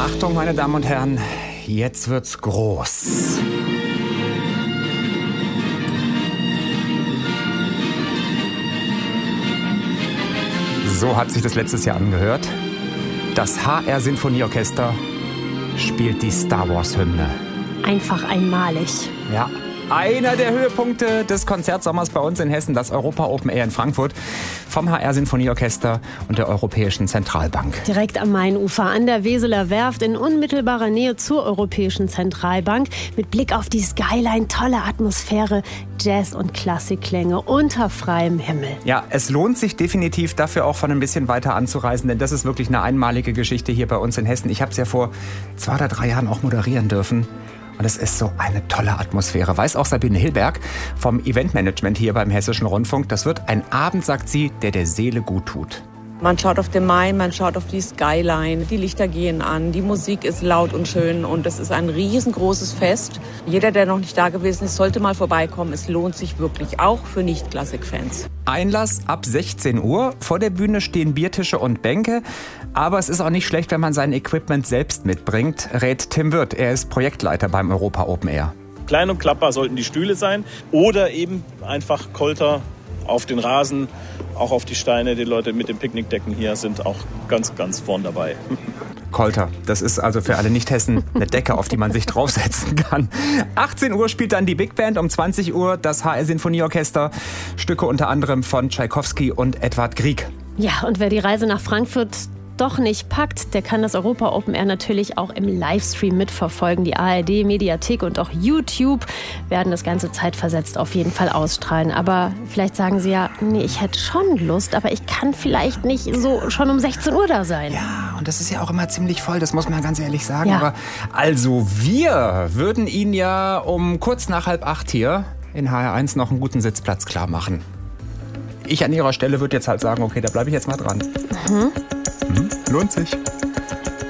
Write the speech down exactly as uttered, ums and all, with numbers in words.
Achtung, meine Damen und Herren, jetzt wird's groß. So hat sich das letztes Jahr angehört. Das H R-Sinfonieorchester spielt die Star Wars-Hymne. Einfach einmalig. Ja, einer der Höhepunkte des Konzertsommers bei uns in Hessen, das Europa Open Air in Frankfurt vom H R-Sinfonieorchester und der Europäischen Zentralbank. Direkt am Mainufer an der Weseler Werft in unmittelbarer Nähe zur Europäischen Zentralbank. Mit Blick auf die Skyline, tolle Atmosphäre, Jazz- und Klassikklänge unter freiem Himmel. Ja, es lohnt sich definitiv dafür auch von ein bisschen weiter anzureisen, denn das ist wirklich eine einmalige Geschichte hier bei uns in Hessen. Ich habe es ja vor zwei oder drei Jahren auch moderieren dürfen. Und es ist so eine tolle Atmosphäre. Weiß auch Sabine Hilberg vom Eventmanagement hier beim Hessischen Rundfunk. Das wird ein Abend, sagt sie, der der Seele gut tut. Man schaut auf den Main, man schaut auf die Skyline, die Lichter gehen an, die Musik ist laut und schön und es ist ein riesengroßes Fest. Jeder, der noch nicht da gewesen ist, sollte mal vorbeikommen. Es lohnt sich wirklich, auch für Nicht-Klassik-Fans. Einlass ab sechzehn Uhr. Vor der Bühne stehen Biertische und Bänke. Aber es ist auch nicht schlecht, wenn man sein Equipment selbst mitbringt, rät Tim Wirth. Er ist Projektleiter beim Europa Open Air. Klein und klappbar sollten die Stühle sein oder eben einfach Kolter auf den Rasen, auch auf die Steine. Die Leute mit den Picknickdecken hier sind auch ganz, ganz vorn dabei. Kolter, das ist also für alle Nicht-Hessen eine Decke, auf die man sich draufsetzen kann. achtzehn Uhr spielt dann die Big Band, um zwanzig Uhr das H R-Sinfonieorchester. Stücke unter anderem von Tschaikowski und Edvard Grieg. Ja, und wer die Reise nach Frankfurt doch nicht packt, der kann das Europa Open Air natürlich auch im Livestream mitverfolgen. Die A R D-Mediathek und auch YouTube werden das Ganze zeitversetzt auf jeden Fall ausstrahlen. Aber vielleicht sagen Sie ja, nee, ich hätte schon Lust, aber ich kann vielleicht nicht so schon um sechzehn Uhr da sein. Ja, und das ist ja auch immer ziemlich voll, das muss man ganz ehrlich sagen. Ja. Aber also wir würden Ihnen ja um kurz nach halb acht hier in H R eins noch einen guten Sitzplatz klar machen. Ich an Ihrer Stelle würde jetzt halt sagen, okay, da bleibe ich jetzt mal dran. Mhm. Mhm. Lohnt sich.